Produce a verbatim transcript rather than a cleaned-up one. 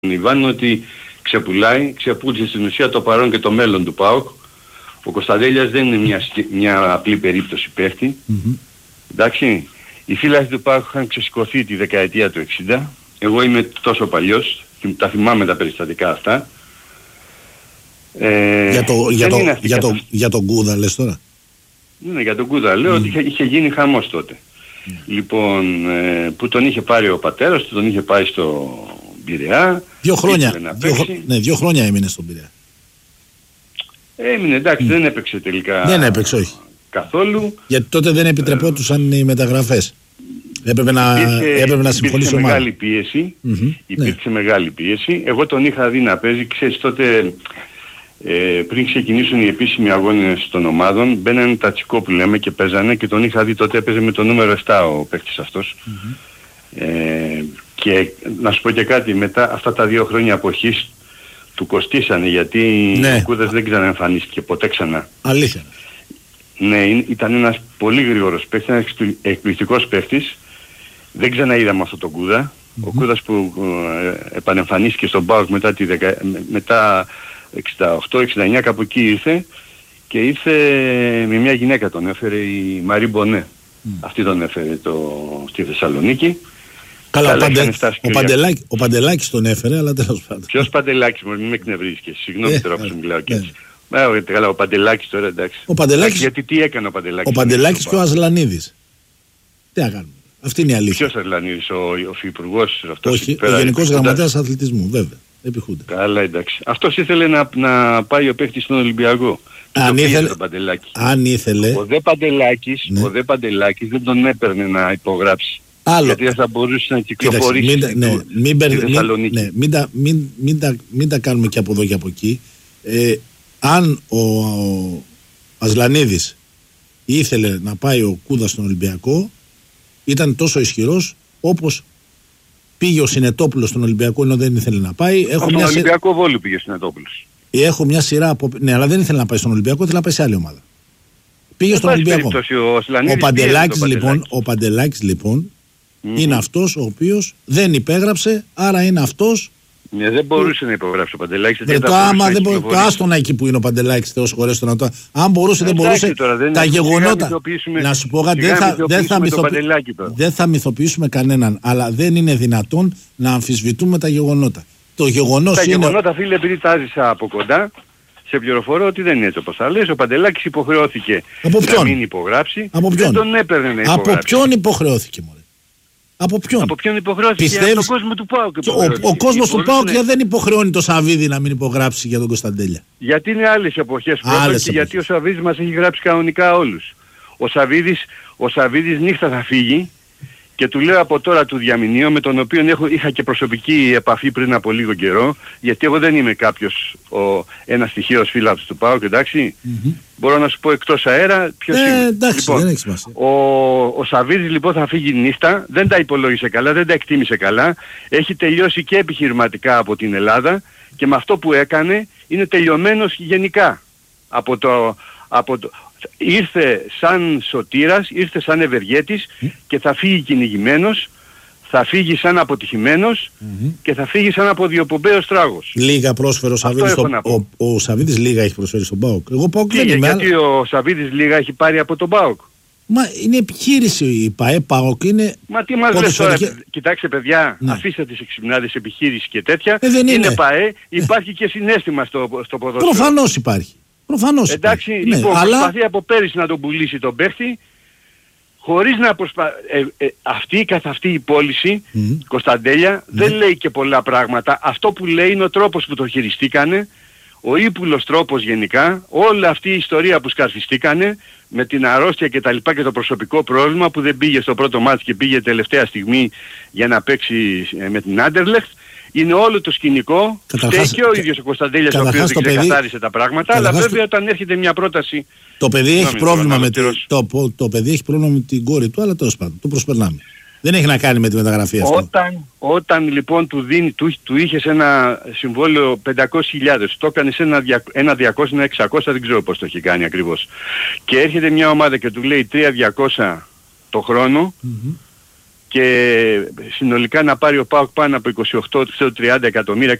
Ιβάν ότι ξεπουλάει, ξεπούλησε στην ουσία το παρόν και το μέλλον του ΠΑΟΚ. Ο Κωνσταντέλιας δεν είναι μια, μια απλή περίπτωση παίχτη. Mm-hmm. Εντάξει, οι φίλοι του ΠΑΟΚ είχαν ξεσηκωθεί τη δεκαετία του εξήντα. Εγώ είμαι τόσο παλιός, τα θυμάμαι τα περιστατικά αυτά. Ε, για, το, για, το, για, το, για τον Κούδα λες τώρα. Ναι, για τον Κούδα λέω mm. ότι είχε, είχε γίνει χαμός τότε. Mm. Λοιπόν, ε, που τον είχε πάρει ο πατέρας του, τον είχε πάει στο Πειραιά. Δύο χρόνια, δύο, ναι, δύο χρόνια έμεινε στον Πειραιά. Έμεινε, εντάξει, mm. δεν έπαιξε τελικά. Δεν έπαιξε, όχι. Καθόλου. Γιατί τότε δεν επιτρεπόντουσαν ε, οι μεταγραφές. Έπρεπε να, υπήρχε, έπρεπε να συμφωνήσει ομάδα. Μεγάλη πίεση, mm-hmm, υπήρξε ναι. μεγάλη πίεση. Εγώ τον είχα δει να παίζει, ξέρεις τότε, ε, πριν ξεκινήσουν οι επίσημοι αγώνες των ομάδων, μπαίνανε τα τσικό που λέμε και παίζανε και τον είχα δει τότε, έπαιζε με το νούμερο επτά ο παίκτης αυτός. Mm-hmm. Ε, και να σου πω και κάτι, μετά αυτά τα δύο χρόνια αποχής του κοστίσανε, γιατί ναι. ο Κούδας δεν ξαναεμφανίστηκε ποτέ ξανά. Αλήθεια. Ναι, ήταν ένας πολύ γρήγορος παίκτης, ένας εκπληκτικός παίκτης. Δεν ξαναείδαμε αυτόν τον Κούδα. Mm-hmm. Ο Κούδας που ε, επανεμφανίστηκε στον ΠΑΟΚ μετά, τη δεκα... μετά εξήντα οκτώ εξήντα εννιά κάπου εκεί ήρθε και ήρθε με μια γυναίκα, τον έφερε η Μαρή Μπονέ. Mm. Αυτή τον έφερε το... στη Θεσσαλονίκη. Καλά, ο, Παντε... ο, Παντελάκη... ο Παντελάκης τον έφερε, αλλά τέλος πάντων. Ποιος Παντελάκης, μην με εκνευρίσκες. Συγγνώμη τώρα που σου μιλάω και έτσι. Ε, καλά, ο Παντελάκης τώρα εντάξει. Ο Παντελάκης... Γιατί τι έκανε ο Παντελάκης. Ο Παντελάκης και ο Ασλανίδης. Τι να κάνουμε. Αυτή είναι η αλήθεια. Ποιος Ασλανίδης, ο, ο υφυπουργός αυτός. Όχι, ο Γενικός Γραμματέας Αθλητισμού, βέβαια. Επιχούνται. Καλά, εντάξει. Αυτός ήθελε να, να πάει ο παίκτης στον Ολυμπιακό. Αν ήθελε, αν ήθελε... Ο δε Παντελάκης, ναι. ο δε Παντελάκης δεν τον έπαιρνε να υπογράψει. Άλλο. Γιατί δεν θα μπορούσε να κυκλοφορήσει Κοίταξε, μην, στη, ναι, μην, στη Θεσσαλονίκη. Ναι, μην, τα, μην, μην, τα, μην τα κάνουμε και από εδώ και από εκεί. Ε, αν ο, ο Ασλανίδης ήθελε να πάει ο Κούδας στον Ολυμπιακό, ήταν τόσο ισχυρός όπως πήγε ο Συνετόπουλος στον Ολυμπιακό ενώ δεν ήθελε να πάει. Έχω στον μια Ολυμπιακό σειρά... Βόλου πήγε ο Συνετόπουλος. Έχω μια σειρά από... Ναι, αλλά δεν ήθελε να πάει στον Ολυμπιακό, ήθελε να πάει σε άλλη ομάδα. Πήγε στον Ολυμπιακό. Ο, ο Παντελάκης λοιπόν, ο Παντελάκης λοιπόν mm-hmm. είναι αυτός ο οποίος δεν υπέγραψε, άρα είναι αυτός. Ναι, δεν μπορούσε να υπογράψει ο Παντελάκης. Δεν το άμα δεν μπορούσε. Το άστονα εκεί που είναι ο Παντελάκης, Θεός χωρές το να το. Αν μπορούσε, δεν μπορούσε. Τώρα, δεν τα γεγονότα. Να σου πω κάτι, δεν θα, δεν θα, μυθοποι... δεν θα μυθοποιήσουμε κανέναν. Αλλά δεν είναι δυνατόν να αμφισβητούμε τα γεγονότα. Το γεγονός τα είναι. Τα γεγονότα, φίλε, επειδή τα ζήσα από κοντά, σε πληροφορώ ότι δεν είναι έτσι όπως θα λες. Ο Παντελάκης υποχρεώθηκε να μην υπογράψει. Από ποιον? Δεν τον έπαιρνε να υπογράψει. Από ποιον υποχρεώθηκε, μωρέ? Από ποιον? Από ποιον υποχρεώθηκε? Πιστεύεις... Από τον κόσμο του ΠΑΟΚ. Ο, ο κόσμος του ΠΑΟΚ γιατί δεν υποχρεώνει το Σαββίδι να μην υπογράψει για τον Κωνσταντέλια? Γιατί είναι άλλες εποχές πρώτα και γιατί ο Σαββίδης μας έχει γράψει κανονικά όλους. Ο Σαββίδης, ο Σαββίδης νύχτα θα φύγει και του λέω από τώρα του διαμηνύω, με τον οποίο έχω, είχα και προσωπική επαφή πριν από λίγο καιρό, γιατί εγώ δεν είμαι κάποιος ο, ένας στοιχείος φίλος του ΠΑΟΚ, εντάξει. Mm-hmm. Μπορώ να σου πω εκτός αέρα ποιος ε, είναι. Εντάξει, λοιπόν, δεν έχει σημασία. Ο, ο Σαββίδης λοιπόν θα φύγει νύχτα, δεν τα υπολόγισε καλά, δεν τα εκτίμησε καλά, έχει τελειώσει και επιχειρηματικά από την Ελλάδα και με αυτό που έκανε είναι τελειωμένος γενικά από το... Από το ήρθε σαν σωτήρας, ήρθε σαν ευεργέτης mm. και θα φύγει κυνηγημένος, θα φύγει σαν αποτυχημένος mm-hmm. και θα φύγει σαν αποδιοπομπαίος τράγος. Λίγα πρόσφερε ο Σαββίδης, στο... ο, ο Σαββίδης λίγα έχει προσφέρει στον ΠΑΟΚ. Εγώ ΠΑΟΚ δεν είμαι. Γιατί αλλά... ο Σαββίδης λίγα έχει πάρει από τον ΠΑΟΚ. Μα είναι επιχείρηση η ΠΑΕ, ΠΑΟΚ είναι... Μα τι μας λες τώρα, και... κοιτάξτε παιδιά, ναι. αφήστε τις εξυπνάδες επιχείρησης και τέτοια, ε, είναι. είναι ΠΑΕ, υπάρχει και συναίσθημα στο, στο ποδόσφαιρο. Προφανώς υπάρχει. Προφανώς. Εντάξει, ναι, λοιπόν, αλλά... προσπαθεί από πέρυσι να τον πουλήσει τον παίχτη, χωρίς να προσπα... Ε, ε, αυτή καθ' αυτή η πώληση, mm. Κωνσταντέλια, mm. δεν λέει και πολλά πράγματα. Αυτό που λέει είναι ο τρόπος που το χειριστήκανε, ο ύπουλος τρόπος γενικά, όλη αυτή η ιστορία που σκαρφιστήκανε, με την αρρώστια και τα λοιπά και το προσωπικό πρόβλημα που δεν πήγε στο πρώτο μάτς και πήγε τελευταία στιγμή για να παίξει με την Άντερλεχτ. Είναι όλο το σκηνικό, φταίει και ο ίδιος ο Κωνσταντέλιας ο οποίος δεν ξεκαθάρισε τα πράγματα, αλλά βέβαια όταν έρχεται μια πρόταση... Το παιδί έχει πρόβλημα με το, το, το παιδί έχει πρόβλημα με την κόρη του, αλλά τέλος πάντων, το προσπερνάμε. Δεν έχει να κάνει με τη μεταγραφή αυτό. Όταν, όταν λοιπόν του, δίνει, του, του είχες ένα συμβόλαιο πεντακόσιες χιλιάδες, το έκανες ένα, ένα διακόσια, ένα εξακόσια, δεν ξέρω πώς το έχει κάνει ακριβώς. Και έρχεται μια ομάδα και του λέει τρία χιλιάδες διακόσια το χρόνο, mm-hmm. και συνολικά να πάρει ο ΠΑΟΚ πάνω από είκοσι οκτώ τριάντα εκατομμύρια